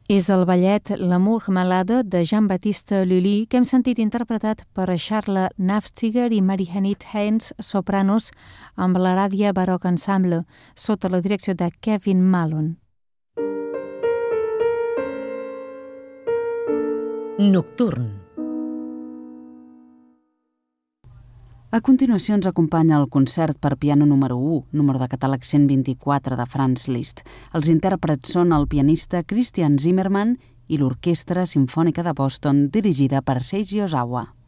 És el ballet L'amour malade de Jean-Baptiste Lully que hem sentit interpretat per Charla Nafziger i Marie-Henit Heinz, sopranos, amb l'Aradia Baroque Ensemble, sota la direcció de Kevin Mallon. Nocturn. A continuació ens acompanya el concert per piano número 1, número de catàleg 124 de Franz Liszt. Els intèrprets són el pianista Christian Zimmermann i l'Orquestra Simfònica de Boston, dirigida per Seiji Ozawa.